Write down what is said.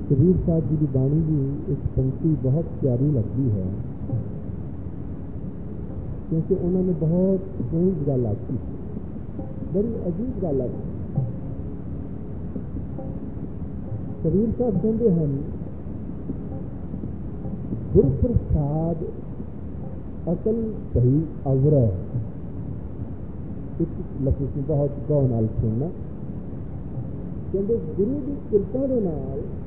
ਕਬੀਰ ਸਾਹਿਬ ਜੀ ਦੀ ਬਾਣੀ ਦੀ ਇੱਕ ਪੰਕਤੀ ਬਹੁਤ ਪਿਆਰੀ ਲੱਗਦੀ ਹੈ, ਕਿਉਂਕਿ ਉਹਨਾਂ ਨੇ ਬਹੁਤ ਸੋਹਣੀ ਗੱਲ ਆਖੀ, ਬੜੀ ਅਜੀਬ ਗੱਲ ਆਖੀ। ਕਬੀਰ ਸਾਹਿਬ ਕਹਿੰਦੇ ਹਨ, ਗੁਰ ਪ੍ਰਸਾਦ ਅਕਲ ਸਹੀ ਅਵਰੈ। ਇੱਕ ਲਫ਼ਜ਼ ਬਹੁਤ ਗੌਰ ਨਾਲ ਸੁਣਨਾ। ਕਹਿੰਦੇ ਗੁਰੂ ਦੀ ਕਿਰਪਾ ਦੇ ਨਾਲ